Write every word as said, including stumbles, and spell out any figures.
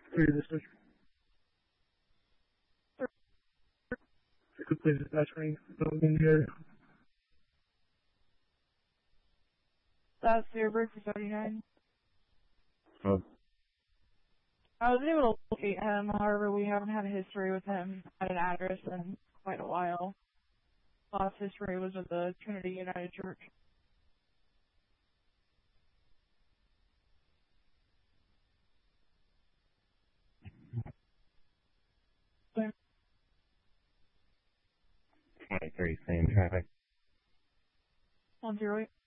Three dispatch. Could please dispatch me in the area. That's Zero for thirty-nine. Oh. I was able to locate him, however, we haven't had a history with him at an address in quite a while. Last history was at the Trinity United Church. twenty-three, same traffic. one zero eight.